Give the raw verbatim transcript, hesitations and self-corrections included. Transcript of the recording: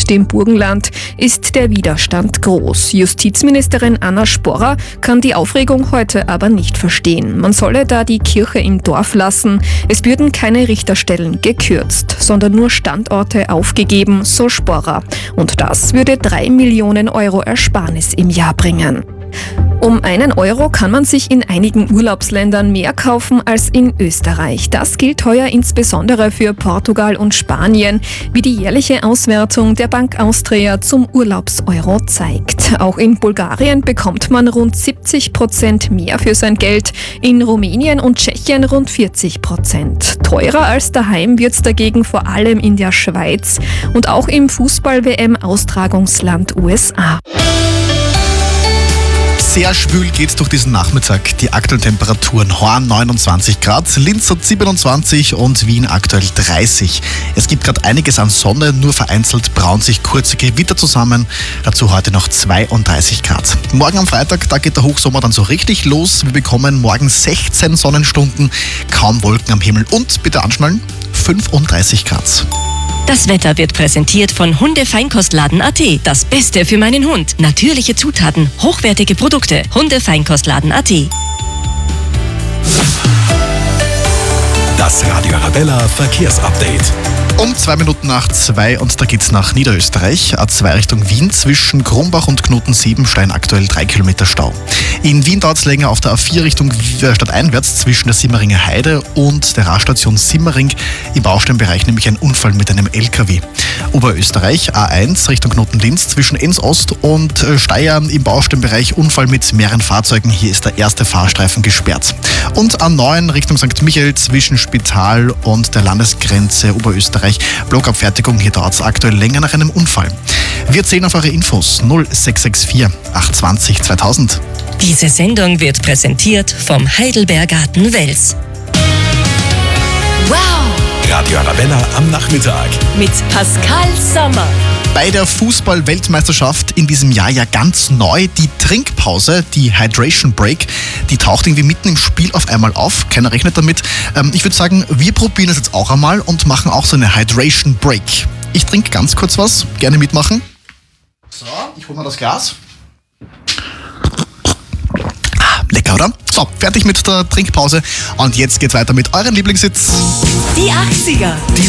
und dem Burgenland ist der Widerstand groß. Justizministerin Anna Sporrer kann die Aufregung heute aber nicht verstehen. Man solle da die Kirche im Dorf lassen. Es würden keine Richterstellen gekürzt, sondern nur Standorte aufgegeben, so Sporrer. Und das würde drei Millionen Euro Ersparnis im Jahr bringen. Um einen Euro kann man sich in einigen Urlaubsländern mehr kaufen als in Österreich. Das gilt heuer insbesondere für Portugal und Spanien, wie die jährliche Auswertung der Bank Austria zum Urlaubseuro zeigt. Auch in Bulgarien bekommt man rund siebzig Prozent mehr für sein Geld, in Rumänien und Tschechien rund vierzig Prozent. Teurer als daheim wird's dagegen vor allem in der Schweiz und auch im Fußball-W M-Austragungsland U S A. Sehr schwül geht's durch diesen Nachmittag. Die aktuellen Temperaturen: Horn neunundzwanzig Grad, Linz hat siebenundzwanzig und Wien aktuell dreißig. Es gibt gerade einiges an Sonne, nur vereinzelt brauen sich kurze Gewitter zusammen. Dazu heute noch zweiunddreißig Grad. Morgen am Freitag, da geht der Hochsommer dann so richtig los. Wir bekommen morgen sechzehn Sonnenstunden, kaum Wolken am Himmel und, bitte anschnallen, fünfunddreißig Grad. Das Wetter wird präsentiert von Hundefeinkostladen Punkt at. Das Beste für meinen Hund. Natürliche Zutaten, hochwertige Produkte. Hundefeinkostladen Punkt at. Das Radio Arabella Verkehrsupdate. Um zwei Minuten nach zwei und da geht's nach Niederösterreich. A zwei Richtung Wien zwischen Krumbach und Knoten-Siebenstein aktuell drei Kilometer Stau. In Wien dauert's länger auf der A vier Richtung stadteinwärts zwischen der Simmeringer Heide und der Raststation Simmering. Im Baustellenbereich nämlich ein Unfall mit einem L K W. Oberösterreich A eins Richtung Knoten-Linz zwischen Enns Ost und Steyr im Baustellenbereich Unfall mit mehreren Fahrzeugen. Hier ist der erste Fahrstreifen gesperrt. Und A neun Richtung Sankt Michael zwischen Spital und der Landesgrenze Oberösterreich. Blockabfertigung, hier dauert es aktuell länger nach einem Unfall. Wir zählen auf eure Infos null sechs sechs vier acht zwei null zweitausend. Diese Sendung wird präsentiert vom Heidelbergarten Wels. Wow! Radio Arabella am Nachmittag. Mit Pascal Sommer. Bei der Fußball-Weltmeisterschaft in diesem Jahr ja ganz neu die Trinkpause, die Hydration Break, die taucht irgendwie mitten im Spiel auf einmal auf. Keiner rechnet damit. Ähm, ich würde sagen, wir probieren es jetzt auch einmal und machen auch so eine Hydration Break. Ich trinke ganz kurz was, gerne mitmachen. So, ich hole mal das Glas. Ah, lecker, oder? So, fertig mit der Trinkpause und jetzt geht's weiter mit euren Lieblingshits. Die achtziger. Die